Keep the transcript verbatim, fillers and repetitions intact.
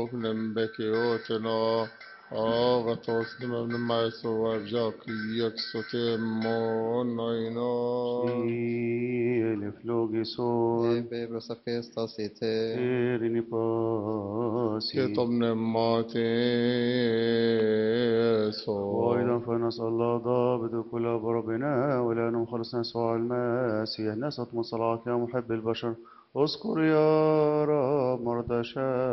Oknem Bekioteno, Agatos من Maiso Jaki Yaksotemo Noino, Ciel flogison, Ebe Safesta Sete, erini pasi. Ketomne وأيضا Mateso. فنسأل الله ضابط كل ربنا ولا نخلصنا يسوع المسيح نسأل من صلاحك يا محب البشر اذكر يا رب مرضى